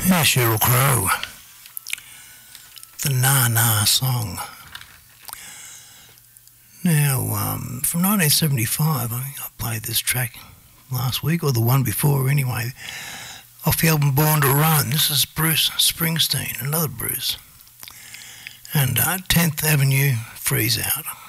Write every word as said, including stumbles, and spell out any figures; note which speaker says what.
Speaker 1: Yeah, Sheryl Crow. The Na Na song. Now, um, from nineteen seventy-five, I think I played this track last week, or the one before anyway, off the album Born to Run. This is Bruce Springsteen, another Bruce. And uh, tenth Avenue Freeze Out.